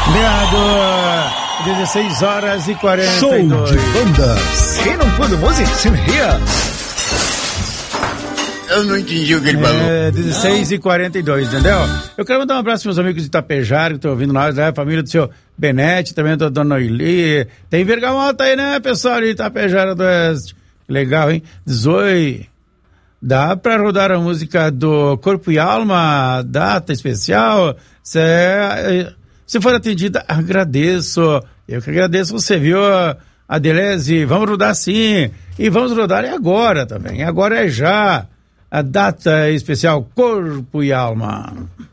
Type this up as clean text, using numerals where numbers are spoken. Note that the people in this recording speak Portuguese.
Meado, 16 horas e 42. Show de bandas. Quem não pôde música se ria? Eu não entendi o que ele falou. 16 e 42, entendeu? Eu quero mandar um abraço para meus amigos de Itapejara que estão ouvindo nós, né? A família do senhor Benete, também da dona Noeli. Tem Bergamota aí, né, pessoal de Itapejara do Oeste? Legal, hein? Zoe. Dá pra rodar a música do Corpo e Alma, data especial. Se for atendida, agradeço. Eu que agradeço você, viu, Adelese? Vamos rodar sim. E vamos rodar agora também. Agora é já a data especial Corpo e Alma.